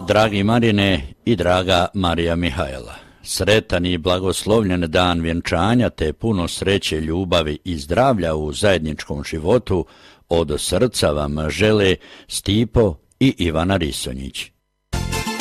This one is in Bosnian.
Dragi Marine i draga Marija Mihajla, sretan i blagoslovljen dan vjenčanja te puno sreće, ljubavi i zdravlja u zajedničkom životu od srca vam žele Stipo i Ivana Risonjić.